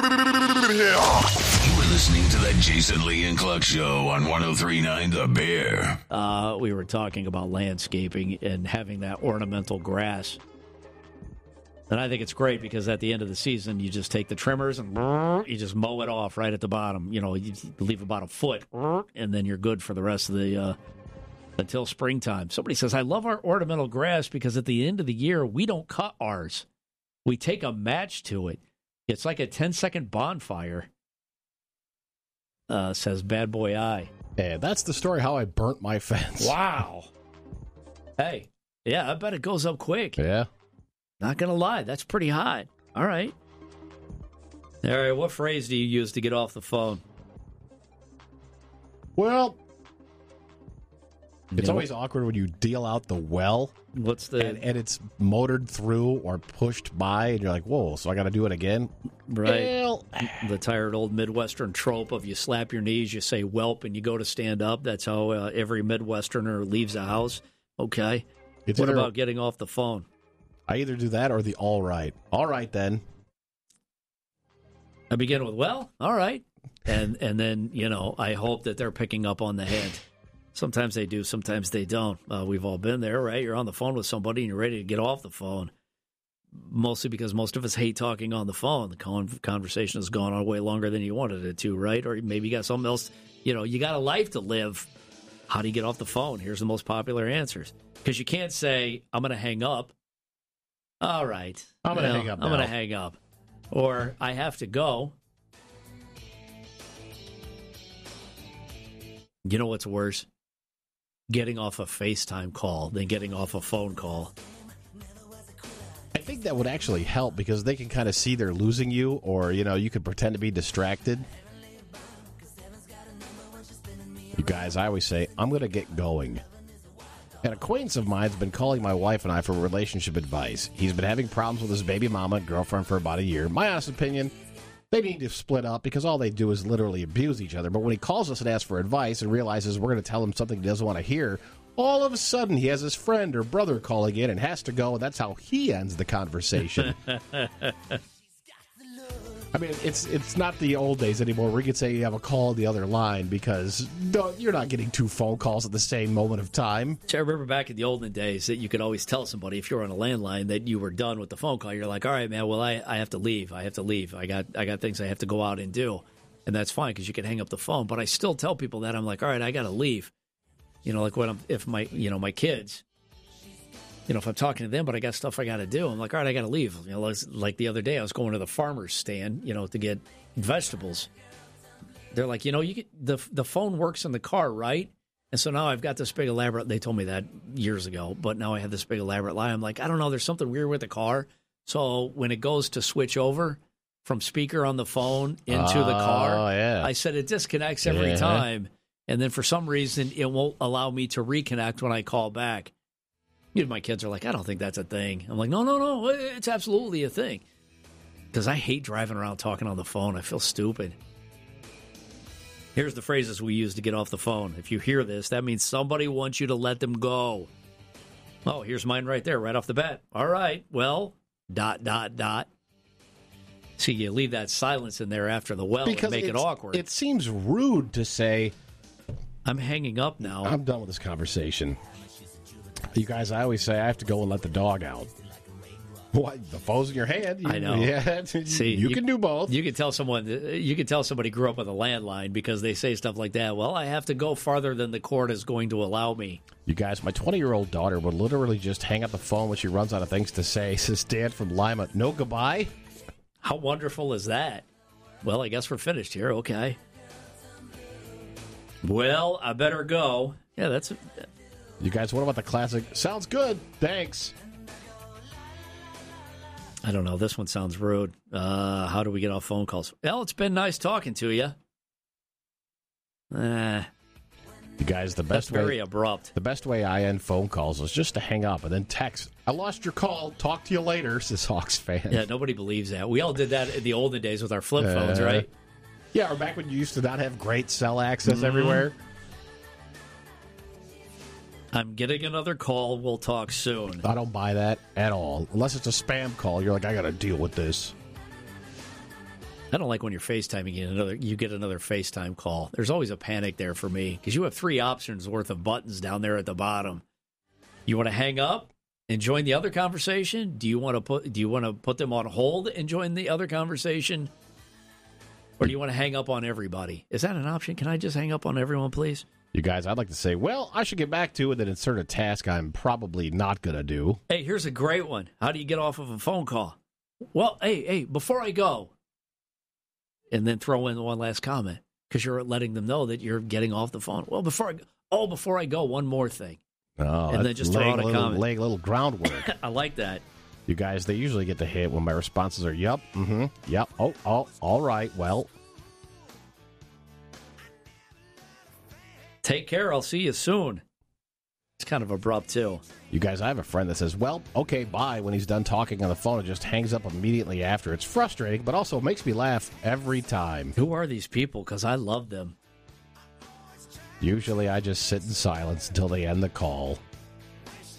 You were listening to the Jason Lee and Cluck Show on 103.9 The Bear. We were talking about landscaping and having that ornamental grass. And I think it's great because at the end of the season, you just take the trimmers and you just mow it off right at the bottom. You know, you leave about a foot, and then you're good for the rest of the until springtime. Somebody says, I love our ornamental grass because at the end of the year, we don't cut ours. We take a match to it. It's like a 10-second bonfire, says Bad Boy I. Yeah, that's the story how I burnt my fence. Wow. Hey, yeah, I bet it goes up quick. Yeah. Not going to lie, that's pretty hot. All right. All right, what phrase do you use to get off the phone? Well, it's always awkward when you deal out the well. What's the... And it's motored through or pushed by, and you're like, whoa, so I got to do it again? Right. Well, the tired old Midwestern trope of you slap your knees, you say whelp, and you go to stand up. That's how every Midwesterner leaves a house. Okay. What about getting off the phone? I either do that or the all right. All right, then. I begin with, well, all right. And then, you know, I hope that they're picking up on the hint. Sometimes they do, sometimes they don't. We've all been there, right? You're on the phone with somebody and you're ready to get off the phone. Mostly because most of us hate talking on the phone. The conversation has gone on way longer than you wanted it to, right? Or maybe you got something else. You know, you got a life to live. How do you get off the phone? Here's the most popular answers. Because you can't say, I'm going to hang up. All right. I'm going to hang up now. I'm going to hang up. Or I have to go. You know what's worse? Getting off a FaceTime call than getting off a phone call. I think that would actually help because they can kind of see they're losing you, or, you know, you could pretend to be distracted. You guys, I always say, I'm going to get going. An acquaintance of mine has been calling my wife and I for relationship advice. He's been having problems with his baby mama, girlfriend for about a year. My honest opinion, they need to split up because all they do is literally abuse each other. But when he calls us and asks for advice and realizes we're going to tell him something he doesn't want to hear, all of a sudden he has his friend or brother calling in and has to go, and that's how he ends the conversation. I mean, it's not the old days anymore where you could say you have a call on the other line because you're not getting two phone calls at the same moment of time. I remember back in the olden days that you could always tell somebody if you were on a landline that you were done with the phone call. You're like, all right, man, well, I have to leave. I got things I have to go out and do. And that's fine because you can hang up the phone. But I still tell people that. I'm like, all right, I got to leave. You know, like if my kids, you know, if I'm talking to them, but I got stuff I got to do, I'm like, all right, I got to leave. You know, like the other day, I was going to the farmer's stand, you know, to get vegetables. They're like, you know, you get the phone works in the car, right? And so now I've got this big elaborate. They told me that years ago, but now I have this big elaborate lie. I'm like, I don't know. There's something weird with the car. So when it goes to switch over from speaker on the phone into the car, yeah. I said it disconnects every time, and then for some reason it won't allow me to reconnect when I call back. You know, my kids are like, I don't think that's a thing. I'm like, no, it's absolutely a thing. Because I hate driving around talking on the phone. I feel stupid. Here's the phrases we use to get off the phone. If you hear this, that means somebody wants you to let them go. Oh, here's mine right there, right off the bat. All right, well, ... See, you leave that silence in there after the well because and make it awkward. It seems rude to say, I'm hanging up now. I'm done with this conversation. You guys, I always say I have to go and let the dog out. What? The phone's in your hand. I know. Yeah. See, you can do both. You can tell somebody grew up with a landline because they say stuff like that. Well, I have to go farther than the cord is going to allow me. You guys, my 20-year-old daughter would literally just hang up the phone when she runs out of things to say. Says, Dad from Lima, no goodbye. How wonderful is that? Well, I guess we're finished here. Okay. Well, I better go. Yeah, that's it. You guys, what about the classic? Sounds good. Thanks. I don't know. This one sounds rude. How do we get off phone calls? Well, it's been nice talking to you. You guys, That's very abrupt. The best way I end phone calls is just to hang up and then text. I lost your call. Talk to you later, says Hawks fan. Yeah, nobody believes that. We all did that in the olden days with our flip phones, right? Yeah, or back when you used to not have great cell access everywhere. I'm getting another call. We'll talk soon. I don't buy that at all. Unless it's a spam call. You're like, I got to deal with this. I don't like when you're FaceTiming you get another FaceTime call. There's always a panic there for me because you have 3 options worth of buttons down there at the bottom. You want to hang up and join the other conversation? Do you want to put them on hold and join the other conversation? Or do you want to hang up on everybody? Is that an option? Can I just hang up on everyone, please? You guys, I'd like to say, well, I should get back to it and insert a task I'm probably not going to do. Hey, here's a great one. How do you get off of a phone call? Well, hey, before I go. And then throw in one last comment because you're letting them know that you're getting off the phone. Well, before I go, one more thing. Oh, and then just throw out a comment. Laying a little groundwork. I like that. You guys, they usually get the hit when my responses are, yep, yep, oh, all right, well. Take care. I'll see you soon. It's kind of abrupt, too. You guys, I have a friend that says, well, okay, bye, when he's done talking on the phone and just hangs up immediately after. It's frustrating, but also makes me laugh every time. Who are these people? Because I love them. Usually I just sit in silence until they end the call.